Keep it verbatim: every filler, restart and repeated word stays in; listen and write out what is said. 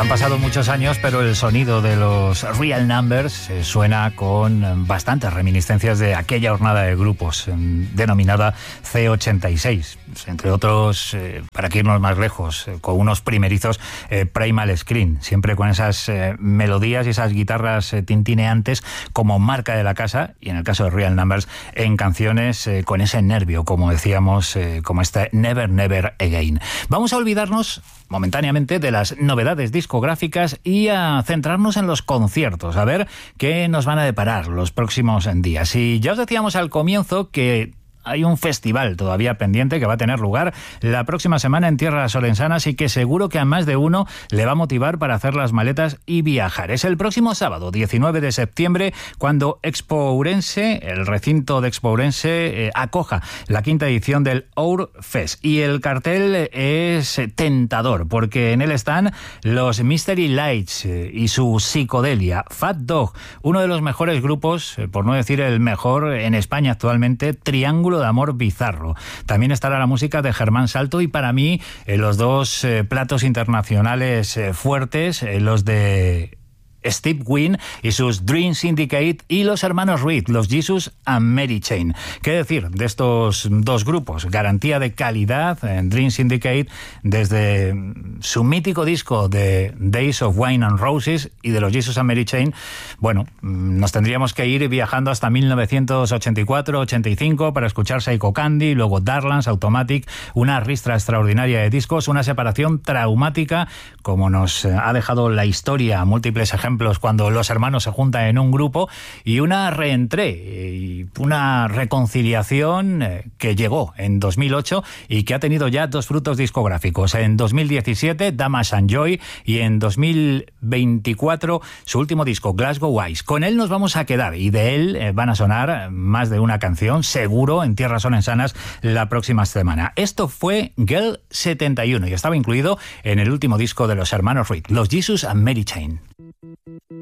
Han pasado muchos años, pero el sonido de los Real Numbers eh, suena con bastantes reminiscencias de aquella jornada de grupos eh, denominada C ochenta y seis. Entre otros, eh, para que irnos más lejos, eh, con unos primerizos eh, Primal Scream, siempre con esas eh, melodías y esas guitarras eh, tintineantes como marca de la casa, y en el caso de Real Numbers, en canciones eh, con ese nervio, como decíamos, eh, como este Never Never Again. Vamos a olvidarnos momentáneamente de las novedades discográficas y a centrarnos en los conciertos, a ver qué nos van a deparar los próximos días. Y ya os decíamos al comienzo que hay un festival todavía pendiente que va a tener lugar la próxima semana en tierras orensanas y que seguro que a más de uno le va a motivar para hacer las maletas y viajar. Es el próximo sábado, diecinueve de septiembre, cuando Expo Ourense, el recinto de Expo Ourense, eh, acoja la quinta edición del Our Fest. Y el cartel es tentador, porque en él están los Mystery Lights eh, y su psicodelia. Fat Dog, uno de los mejores grupos, eh, por no decir el mejor en España actualmente, Triángulo de Amor Bizarro. También estará la música de Germán Salto y para mí eh, los dos eh, platos internacionales eh, fuertes, eh, los de Steve Wynn y sus Dream Syndicate y los hermanos Reed, los Jesus and Mary Chain. ¿Qué decir de estos dos grupos? Garantía de calidad en Dream Syndicate desde su mítico disco de Days of Wine and Roses, y de los Jesus and Mary Chain, bueno, nos tendríamos que ir viajando hasta mil novecientos ochenta y cuatro ochenta y cinco para escuchar Psycho Candy, luego Darlans, Automatic, una ristra extraordinaria de discos, una separación traumática como nos ha dejado la historia, múltiples ejemplos cuando los hermanos se juntan en un grupo, y una reentré y una reconciliación que llegó en dos mil ocho y que ha tenido ya dos frutos discográficos. En dos mil diecisiete, Damas and Joy, y en dos mil veinticuatro su último disco, Glasgow Eyes. Con él nos vamos a quedar y de él van a sonar más de una canción, seguro, en tierras orensanas la próxima semana. Esto fue Girl setenta y uno y estaba incluido en el último disco de los hermanos Reed, los Jesus and Mary Chain.